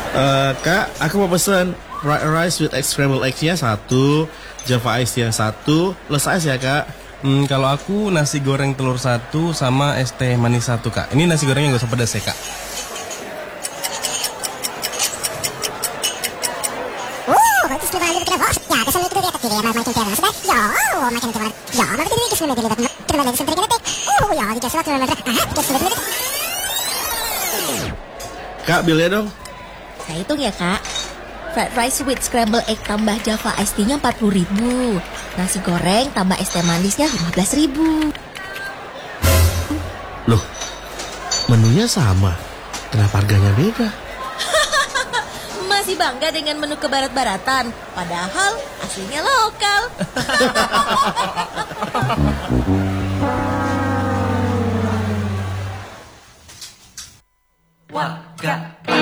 Kak, aku mau pesen fried rice with egg scrambled egg-nya satu, Java Iced Tea yang satu, plus ice ya kak. Kalau aku nasi goreng telur satu sama es teh manis satu kak. Ini nasi gorengnya gak usah pedas ya kak. Kak, bilnya dong. Saya hitung ya kak. Fried rice with scrambled egg tambah Java Iced Tea-nya 40.000. Nasi goreng tambah es teh manisnya 15.000. Loh, menunya sama, kenapa harganya beda? Masih bangga dengan menu kebarat-baratan, padahal aslinya lokal. Warga